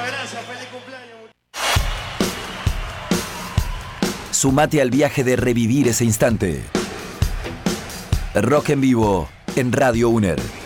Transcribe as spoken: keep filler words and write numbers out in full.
Muchas gracias, feliz cumpleaños. Sumate al viaje de revivir ese instante. Rock en vivo en Radio UNER.